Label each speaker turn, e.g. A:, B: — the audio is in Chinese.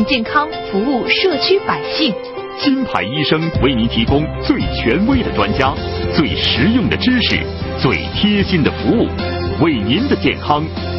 A: 民健康，服务社区百姓。
B: 金牌医生为您提供最权威的专家、最实用的知识、最贴心的服务，为您的健康